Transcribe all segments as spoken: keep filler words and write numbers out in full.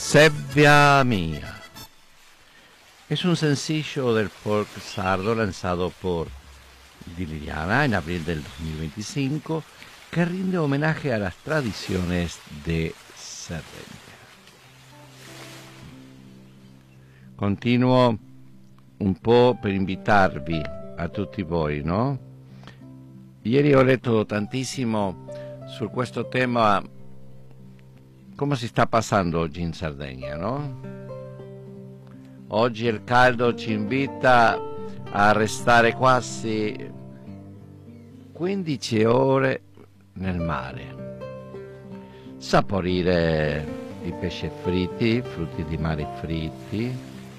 Sevilla Mía. Es un sencillo del folk sardo lanzado por Di Liriana en abril del dos mil veinticinco que rinde homenaje a las tradiciones de Cerdeña. Continuo un po' per invitarvi a tutti voi, no? Ieri ho letto tantissimo su questo tema, come si sta passando oggi in Sardegna, no? Oggi il caldo ci invita a restare quasi quindici ore nel mare, saporire i pesci fritti, frutti di mare fritti,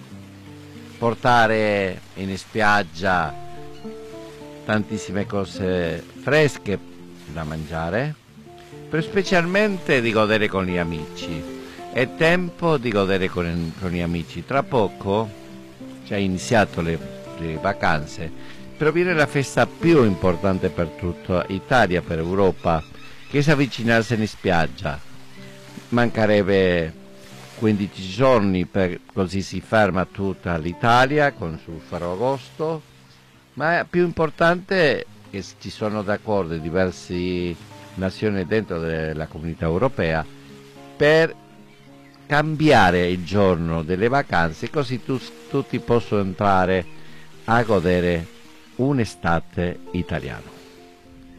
portare in spiaggia tantissime cose fresche da mangiare, per specialmente di godere con gli amici. È tempo di godere con, con gli amici. Tra poco, già iniziato le, le vacanze, però viene la festa più importante per tutta Italia, per Europa, che è avvicinarsi in spiaggia. Mancherebbe quindici giorni, per, così si ferma tutta l'Italia con sul Ferragosto, ma più importante è che ci sono d'accordo diverse nazioni dentro la comunità europea per cambiare il giorno delle vacanze, così tu, tutti possono entrare a godere un'estate italiana.